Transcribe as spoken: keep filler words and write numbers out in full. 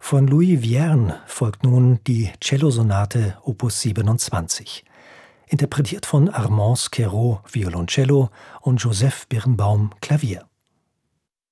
Von Louis Vierne folgt nun die Cellosonate Opus siebenundzwanzig, interpretiert von Armand Querot, Violoncello, und Joseph Birnbaum, Klavier.